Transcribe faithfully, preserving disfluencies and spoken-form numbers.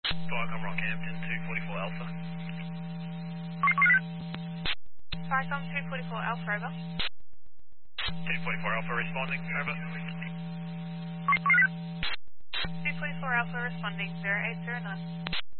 Viacom Rockhampton, two forty-four Alpha. Viacom two forty-four Alpha, over. two forty-four Alpha responding, over. two forty-four Alpha responding, zero eight zero nine.